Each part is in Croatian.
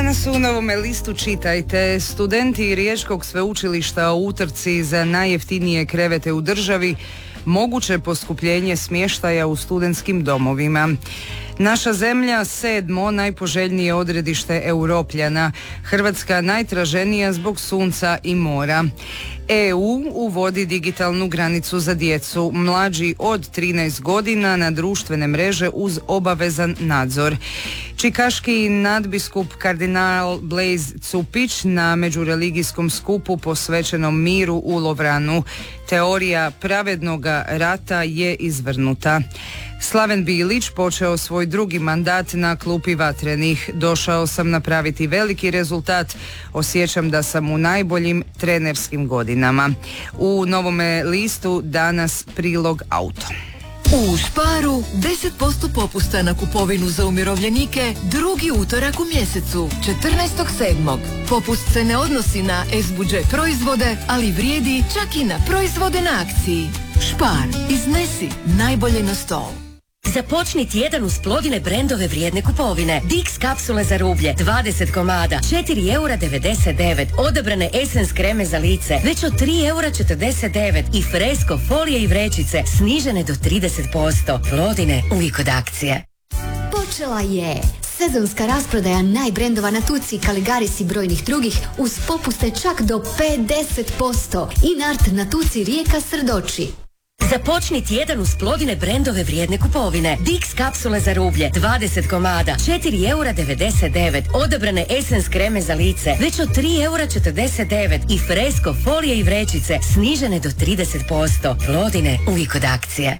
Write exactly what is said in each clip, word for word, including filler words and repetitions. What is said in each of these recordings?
Danas u Novome listu čitajte: studenti Riječkog sveučilišta u utrci za najjeftinije krevete u državi, moguće poskupljenje smještaja u studentskim domovima. Naša zemlja sedmo najpoželjnije odredište Europljana, Hrvatska najtraženija zbog sunca i mora. E U uvodi digitalnu granicu za djecu mlađi od trinaest godina na društvene mreže uz obavezan nadzor. Čikaški nadbiskup kardinal Blaise Cupić na međureligijskom skupu posvećenom miru u Lovranu: teorija pravednoga rata je izvrnuta. Slaven Bilić počeo svoj drugi mandat na klupi Vatrenih. Došao sam napraviti veliki rezultat, osjećam da sam u najboljim trenerskim godinama. U Novome listu danas prilog auto. U Sparu deset posto popusta na kupovinu za umirovljenike drugi utorak u mjesecu, četrnaestog sedmog Popust se ne odnosi na S-budžet proizvode, ali vrijedi čak i na proizvode na akciji. Spar, iznesi najbolje na stol. Započni tjedan uz Plodine brendove vrijedne kupovine. Dix kapsule za rublje, dvadeset komada, četiri eura devedeset devet. Odabrane Essence kreme za lice, već od tri eura četrdeset devet. I Fresco folije i vrećice, snižene do trideset posto. Plodine, uvijek od akcije. Počela je sezonska rasprodaja najbrendova na Tuci, Caligaris i brojnih drugih uz popuste čak do pedeset posto. I Nart na Tuci, Rijeka, Srdoči. Započni tjedan uz Plodine brendove vrijedne kupovine. Dix kapsule za rublje, dvadeset komada, četiri eura devedeset devet. Odabrane Essence kreme za lice, već od tri eura četrdeset devet. I Fresco folije i vrećice, snižene do trideset posto. Plodine, uvijek od akcije.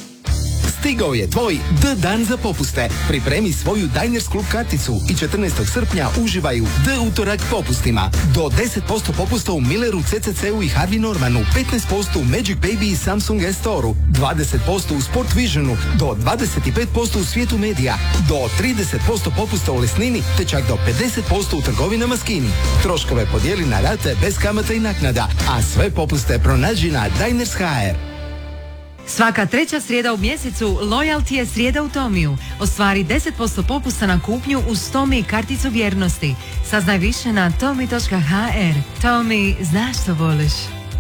Stigao je tvoj D dan za popuste. Pripremi svoju Diners Club karticu i četrnaestog srpnja uživaju D utorak popustima. Do deset posto popusta u Milleru, C C C-u i Harvey Normanu, petnaest posto u Magic Baby i Samsung S-Store-u, dvadeset posto u Sport Visionu, do dvadeset pet posto u Svijetu medija, do trideset posto popusta u Lesnini, te čak do pedeset posto u trgovinama Skini. Troškove podijeli na rate bez kamata i naknada, a sve popuste pronađi na Diners H R. Svaka treća srijeda u mjesecu Loyalty je srijeda u Tomiju. Ostvari deset posto popusta na kupnju uz Tomi karticu vjernosti. Saznaj više na tomi točka ha er. Tomi, znaš što voliš.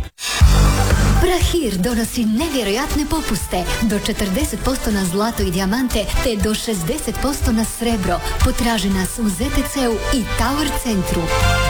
Brahir donosi nevjerojatne popuste, do četrdeset posto na zlato i dijamante, te do šezdeset posto na srebro. Potraži nas u Z T C-u i Tower centru.